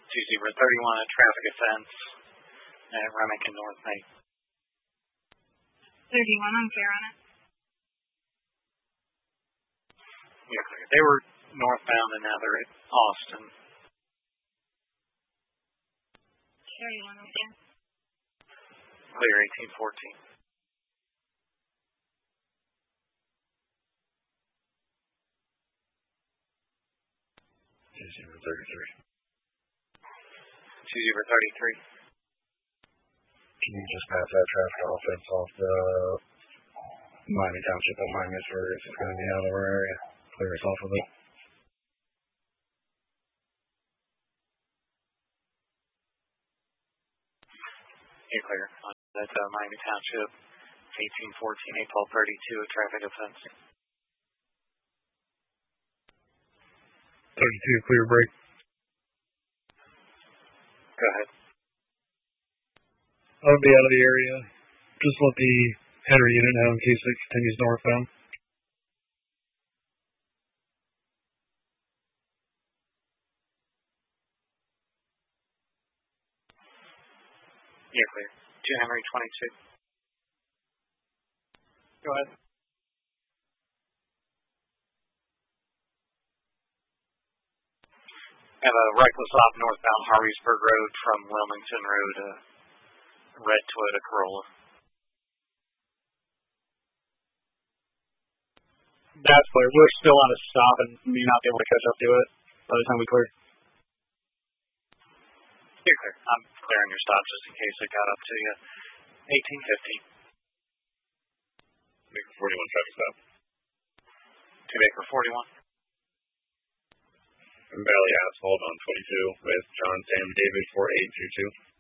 2031, a traffic offense at Remington North Main. 31, I'm clear on it. Yeah, clear. They were northbound and now they're at Austin. 31, I'm clear. Clear 1814. 2033. Can you just pass that traffic offense off the Miami Township at Miamisburg? It's going to be out of our area. Clear us off of it. You're clear. That's Miami Township, 1814, 81232, a traffic offense. 32, clear break. Go ahead. I'll be out of the area. Just let the header unit know in case it continues northbound. Yeah, clear. 2 Henry 22. Go ahead. Have a reckless off northbound Harveysburg Road from Wilmington Road, red Toyota Corolla. That's clear. We're still on a stop and may not be able to catch up to it by the time we clear. You're clear. I'm clearing your stop just in case it got up to you. 1815. Baker 41 traffic stop. 2 Baker 41. Valley Asphalt on 22 with John Sam David 4822.